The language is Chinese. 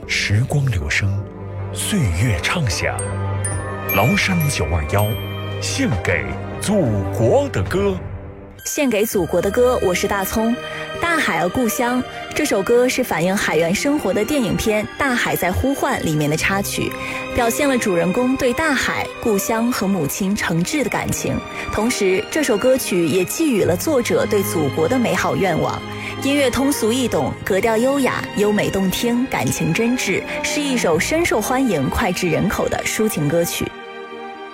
时光流声，岁月唱响。崂山921，献给祖国的歌。 献给祖国的歌，我是大葱。大海啊故乡，这首歌是反映海员生活的电影片《大海在呼唤》里面的插曲，表现了主人公对大海、故乡和母亲诚挚的感情。同时，这首歌曲也寄予了作者对祖国的美好愿望。音乐通俗易懂，格调优雅，优美动听，感情真挚，是一首深受欢迎、脍炙人口的抒情歌曲。